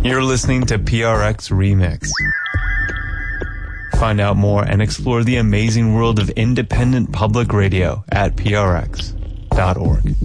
You're listening to PRX Remix. Find out more and explore the amazing world of independent public radio at prx.org.